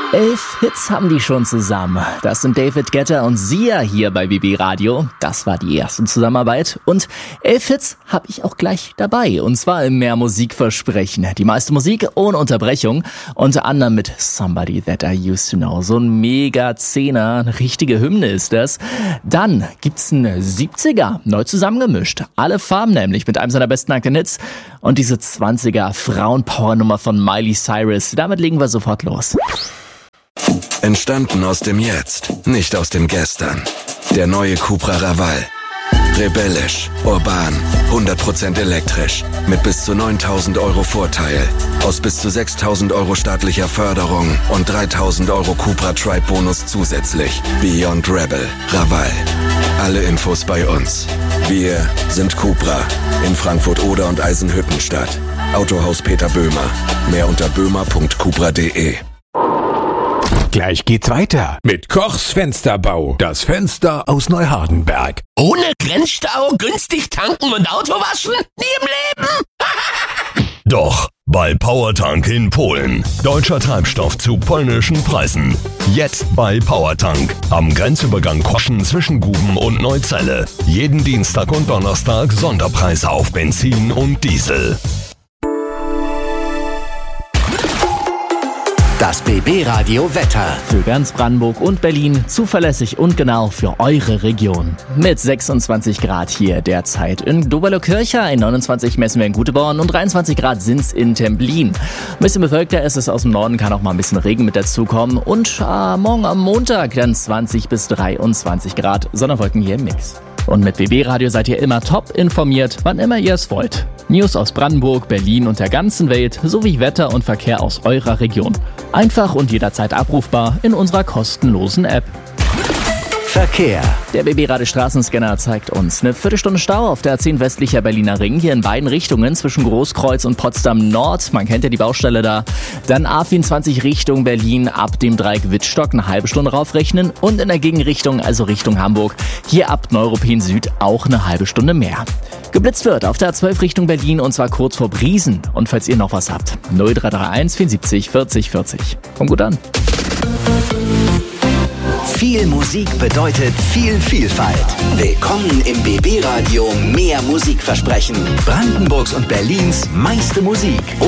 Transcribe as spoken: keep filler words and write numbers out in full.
Elf Hits haben die schon zusammen. Das sind David Guetta und Sia hier bei B B Radio. Das war die erste Zusammenarbeit. Und elf Hits habe ich auch gleich dabei. Und zwar im Mehr Musikversprechen. Die meiste Musik ohne Unterbrechung. Unter anderem mit Somebody That I Used To Know. So ein Mega-Zehner. Eine richtige Hymne ist das. Dann gibt's einen siebziger. Neu zusammengemischt. Alle Farben nämlich mit einem seiner besten aktuellen Hits. Und diese zwanziger Frauenpower-Nummer von Miley Cyrus. Damit legen wir sofort los. Entstanden aus dem Jetzt, nicht aus dem Gestern. Der neue Cupra Raval. Rebellisch, urban, hundert Prozent elektrisch. Mit bis zu neuntausend Euro Vorteil. Aus bis zu sechstausend Euro staatlicher Förderung und dreitausend Euro Cupra Tribe Bonus zusätzlich. Beyond Rebel. Raval. Alle Infos bei uns. Wir sind Cupra. In Frankfurt Oder und Eisenhüttenstadt. Autohaus Peter Böhmer. Mehr unter böhmer punkt cupra punkt de. Gleich geht's weiter mit Kochs Fensterbau. Das Fenster aus Neuhardenberg. Ohne Grenzstau, günstig tanken und Auto waschen? Nie im Leben! Doch, bei Powertank in Polen. Deutscher Treibstoff zu polnischen Preisen. Jetzt bei Powertank. Am Grenzübergang Koschen zwischen Guben und Neuzelle. Jeden Dienstag und Donnerstag Sonderpreise auf Benzin und Diesel. Das B B Radio Wetter. Für ganz Brandenburg und Berlin zuverlässig und genau für eure Region. Mit sechsundzwanzig Grad hier derzeit in Doberlo-Kirchhain, neunundzwanzig messen wir in Guteborn und dreiundzwanzig Grad sind's in Templin. Ein bisschen bewölkter ist es aus dem Norden, kann auch mal ein bisschen Regen mit dazukommen. Und äh, morgen am Montag dann zwanzig bis dreiundzwanzig Grad, Sonnenwolken hier im Mix. Und mit B B Radio seid ihr immer top informiert, wann immer ihr es wollt. News aus Brandenburg, Berlin und der ganzen Welt sowie Wetter und Verkehr aus eurer Region. Einfach und jederzeit abrufbar in unserer kostenlosen App. Verkehr. Der B B Radio Straßenscanner zeigt uns eine Viertelstunde Stau auf der A zehn westlicher Berliner Ring, hier in beiden Richtungen zwischen Großkreuz und Potsdam Nord. Man kennt ja die Baustelle da. Dann A vierundzwanzig Richtung Berlin ab dem Dreieck Wittstock eine halbe Stunde raufrechnen und in der Gegenrichtung, also Richtung Hamburg, hier ab Neuruppin Süd auch eine halbe Stunde mehr. Geblitzt wird auf der A zwölf Richtung Berlin und zwar kurz vor Briesen. Und falls ihr noch was habt, null drei drei eins vierundsiebzig vierzig vierzig. Kommt gut an. Viel Musik bedeutet viel Vielfalt. Willkommen im B B Radio Mehr Musikversprechen. Brandenburgs und Berlins meiste Musik.